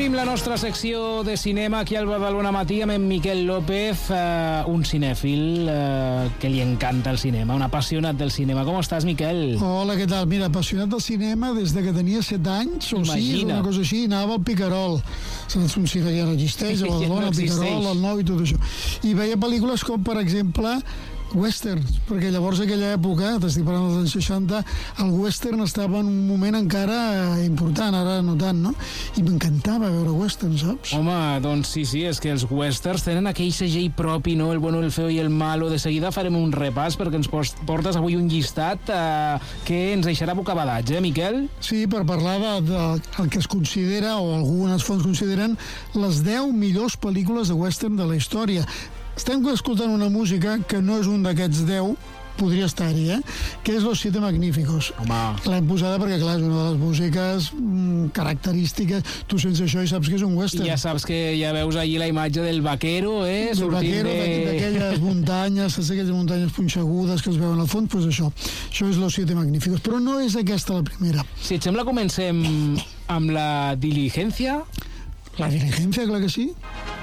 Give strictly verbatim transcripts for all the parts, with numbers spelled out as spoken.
Obrim la nostra secció de cinema aquí al Badalona Matí amb en Miquel López, eh, un cinèfil eh, que li encanta el cinema, un apassionat del cinema. Com estàs, Miquel? Hola, què tal? Mira, apassionat del cinema des de que tenia set anys, o sis, una cosa així, anava al Picarol. Saps, un cine ja no existeix, a Badalona, el Picarol, el Nou i tot això. I veia pel·lícules com, per exemple, westerns, perquè llavors aquella època, t'estic parlant dels anys seixanta, el western estava en un moment encara important, ara no tant, no? I m'encantava veure westerns, saps? Home, doncs sí, sí, és que els westerns tenen aquell segell propi, no? El bueno, el feo i el malo. De seguida farem un repàs perquè ens portes avui un llistat eh, que ens deixarà bocabadats, eh, Miquel? Sí, per parlar de, de, el que es considera, o algunes fonts consideren, les deu millors pel·lícules de western de la història. Estem escoltant una música que no és un d'aquests deu, podria estar-hi, eh? Que és Los Siete Magníficos. Home. L'hem posada perquè, clar, és una de les músiques mm, característiques. Tu sense això hi saps que és un western. I ja saps que ja veus allí la imatge del vaquero, eh? Del vaquero, de... d'aquelles muntanyes, saps aquelles muntanyes punxegudes que es veuen al fons, doncs això. Això és Los Siete Magníficos. Però no és aquesta la primera. Si et sembla, comencem amb la diligència. La diligència, clar que sí.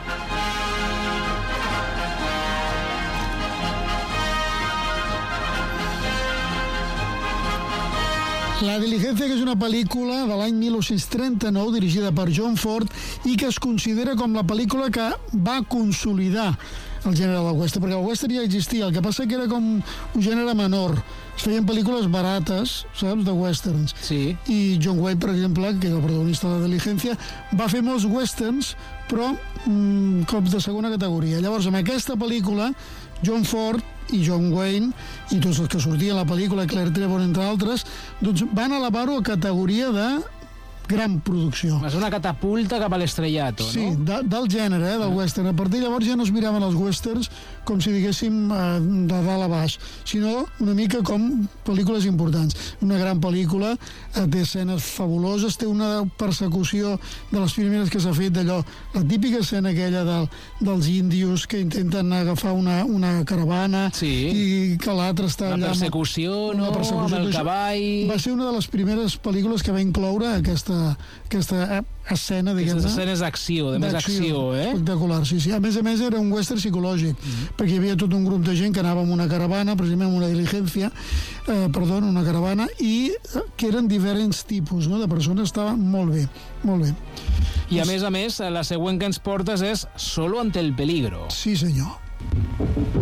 La Diligencia, que és una pel·lícula de l'any mil nou-cents trenta-nou dirigida per John Ford i que es considera com la pel·lícula que va consolidar el gènere del western, perquè el western ja existia, el que passa que era com un gènere menor. Es feien pel·lícules barates, saps, de westerns. Sí. I John Wayne, per exemple, que és el protagonista de la Diligencia, va fer molts westerns, però mmm, cops de segona categoria. Llavors, amb aquesta pel·lícula, John Ford i John Wayne i tots els que sortien a la pel·lícula, Claire Trevor entre altres, doncs van elevar-ho a categoria de gran producció. És una catapulta cap a l'estrellato, sí, no? Sí, de, del gènere, eh, del western. A partir de llavors ja no es miraven els westerns com si diguéssim eh, de dalt a baix, sinó una mica com pel·lícules importants. Una gran pel·lícula, eh, té escenes fabuloses, té una persecució de les primeres que s'ha fet d'allò, la típica escena aquella del, dels índios que intenten agafar una, una caravana, sí, i que l'altre està una allà... Persecució, amb, no? persecució, Amb el cavall... Va ser una de les primeres pel·lícules que va incloure aquesta aquesta escena, diguem-ne. Aquestes escenes d'acció, de més acció, eh? Espectacular, sí, sí. A més a més era un western psicològic, mm-hmm. perquè hi havia tot un grup de gent que anava amb una caravana, precisament amb una diligència, eh, perdó, una caravana, i que eren diferents tipus, no?, de persones. Estava molt bé, molt bé. I a més a més, la següent que ens portes és Solo ante el peligro. Sí, senyor.